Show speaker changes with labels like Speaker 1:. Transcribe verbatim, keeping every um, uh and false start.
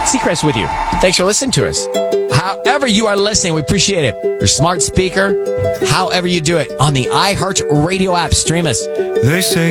Speaker 1: Seacrest with you. Thanks for listening to us. However you are listening, we appreciate it. Your smart speaker, however you do it, on the iHeart Radio app. Stream us.
Speaker 2: They say